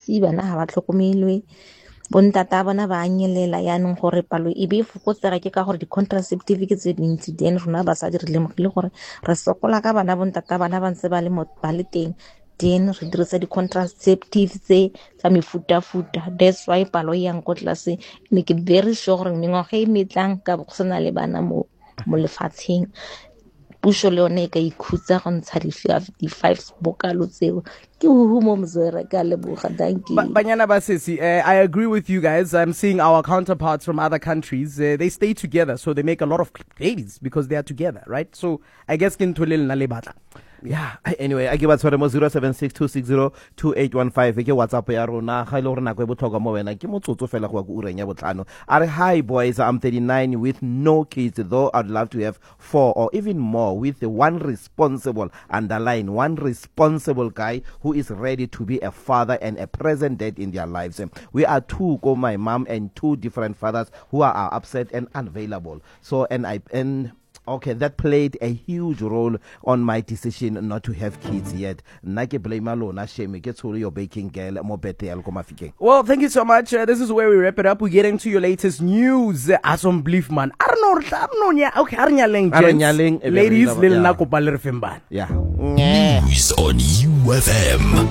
bantsi bana ha ba tlhokomelwe bontata bona ba anyelela yaanong gore palo e be fokotsega ke ka gore di-contraceptive ke tse dintsi then rona basadi re lemogile gore re sokola ka bana bontata bana ba ntse ba le teng then re dirisa di-contraceptive tse tsa mefuta-futa. That's why palo e yang ko tlase ne ke very sure gore mengwaga e metlang ka bo go sena le bana mo lefatsheng puso le yone e ka ikhutsa go ntsha di-5 bokalo tseo ke mo mzwera ka leboga. Thank you. Banyana Basisi, I agree with you guys. I'm seeing our counterparts from other countries, they stay together, so they make a lot of babies because they are together, right? So I guess kintulil na lebata. Yeah, anyway, I give us for 0762602815 ke WhatsApp ya rona ga ile gore nako e botlhokwa mo wena ke motsotso fela go ka ureng ya botlhano. Are hi boys, I'm 39 with no kids, though I'd love to have 4 or even more, with one responsible, underline one responsible guy who is ready to be a father and a present dad in their lives. We are 2, my mom and 2 different fathers who are upset and unavailable. So okay, that played a huge role on my decision not to have kids yet. Nake blame alone, shame get to your baking girl, more better. Well, thank you so much. This is where we wrap it up. We get into your latest news. As on belief, man. I don't know. Okay, ladies, little nako baler femban. Yeah. News on UFM.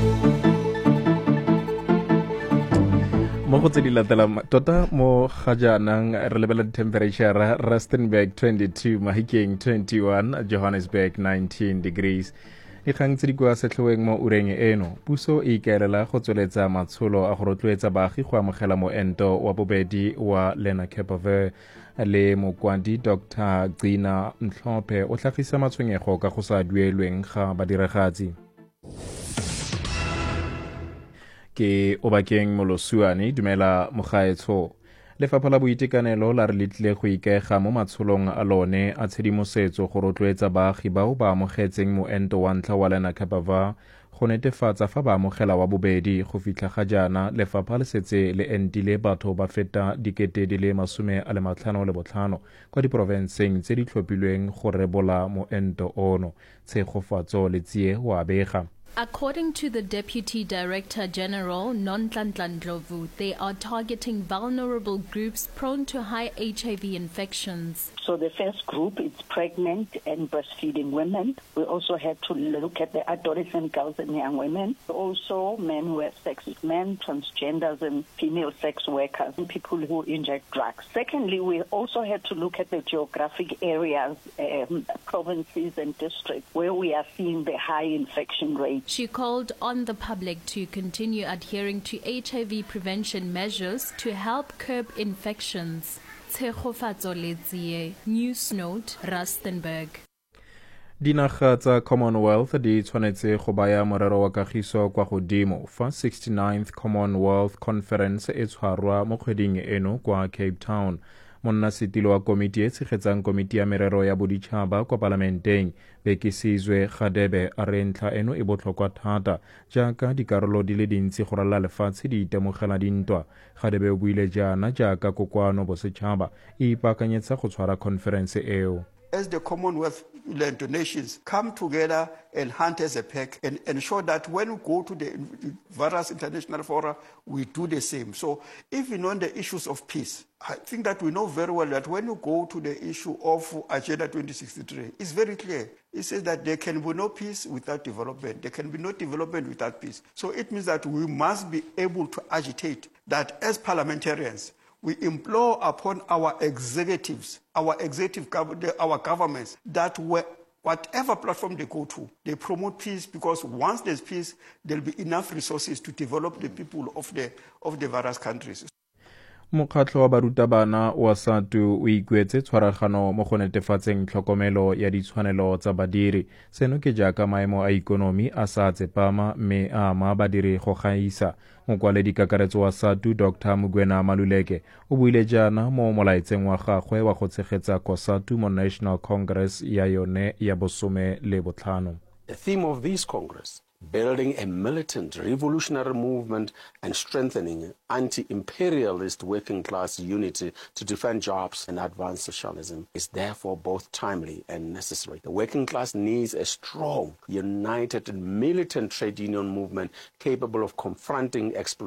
Mo go tse di latela tota mo ga jaanang re lebela temperature Rustenburg 22, Mahikeng 21, Johannesburg 19 degrees. Dikgang tse di kwa setlhoeng mo ureng eno, puso e ikaelela go tsweletsa matsholo a go rotloetsa baagi go amogela moento wa bobedi wa Lenacapavir. Le mokwadi Dr. Gcina Mhlophe o tlhagisa matshwenyego ka go sa duelweng ga badiragatsi. Ke Obakeng Molosuane, dumela mogaetsho. Lefapha la Boitekanelo la re letlile go ikaega mo matsholong a lone a tshedimosetso go rotloetsa baagi bao ba amogetseng moento wa ntlha wa Lenacapavir go netefatsa fa ba amogela wa bobedi. Go fitlha ga jaana lefapha le setse le entile batho ba feta 55,000 kwa diporofenseng tse di tlhophilweng go rebola moento ono. Tshegofatso le tsie wa bega. According to the Deputy Director General, Nonhlanhla Ndlovu, they are targeting vulnerable groups prone to high HIV infections. So the first group is pregnant and breastfeeding women. We also had to look at the adolescent girls and young women. Also men who have sex with men, transgenders and female sex workers, and people who inject drugs. Secondly, we also had to look at the geographic areas, provinces and districts where we are seeing the high infection rate. She called on the public to continue adhering to HIV prevention measures to help curb infections. Tshegofatso le tsie, News Note, Rustenburg. Dinaga tsa Commonwealth di tshwanetse go baya morero wa kagiso kwa godimo fa 69th Commonwealth Conference e tshwarwa mo kgweding eno kwa Cape Town. Monnasetilo wa komiti e tshegetsang komiti ya merero ya boditšhaba kwa palamenteng Bekisizwe Gadebe a re ntlha eno e botlhokwa thata jaaka dikarolo di le dintsi go ralala lefatshe di itemogela dintwa. Gadebe o buile jaana jaaka kokoano bosetšhaba e ipaakanyetsa go tshwara conference eo. As the Commonwealth nations come together and hunt as a pack and ensure that when we go to the various international fora, we do the same. So even on the issues of peace, I think that we know very well that when you go to the issue of Agenda 2063, it's very clear. It says that there can be no peace without development. There can be no development without peace. So it means that we must be able to agitate that as parliamentarians, we implore upon our executives, our governments, that whatever platform they go to, they promote peace, because once there's peace, there'll be enough resources to develop the people of the various countries. Mokgatlho wa barutabana wa SADTU o ikuetse tshwaragano mo go netefatseng tlhokomelo ya ditshwanelo tsa badiri. Seno ke jaaka maemo a ikonomi a sa tsepama mme a ama badiri go gaisa. Mokwaledi kakaretso wa SADTU Dr. Mugwena Maluleke o buile jaana mo molaetseng wa gagwe wa go tshegetsa COSATU mo National Congress ya yone ya bosome le botlhano. The theme of this Congress, building a militant revolutionary movement and strengthening anti-imperialist working class unity to defend jobs and advance socialism, is therefore both timely and necessary. The working class needs a strong, united and militant trade union movement capable of confronting exploitation